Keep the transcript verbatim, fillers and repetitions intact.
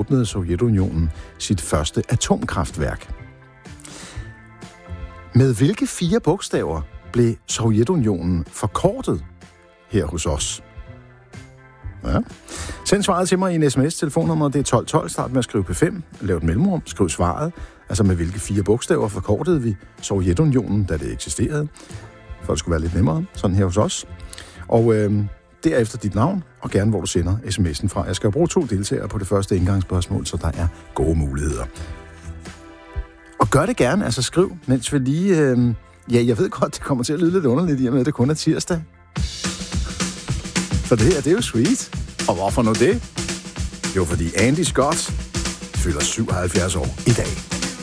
åbnede Sovjetunionen sit første atomkraftværk. Med hvilke fire bogstaver blev Sovjetunionen forkortet her hos os? Ja. Send svaret til mig i en sms. Telefonnummeret det er tolv tolv. Start med at skrive P fem. Lav et mellemrum. Skriv svaret. Altså med hvilke fire bogstaver forkortede vi Sovjetunionen, da det eksisterede. For det skulle være lidt nemmere, sådan her hos os. Og øh, derefter dit navn, og gerne hvor du sender sms'en fra. Jeg skal bruge to deltagere på det første indgangsspørgsmål, så der er gode muligheder. Og gør det gerne, altså skriv, mens vi lige... Øh, ja, jeg ved godt, det kommer til at lyde lidt underligt, i og med at det kun er tirsdag. For det her, det er jo sweet. Og hvorfor nu det? Jo, fordi Andy Scott fylder syvoghalvfjerds år i dag.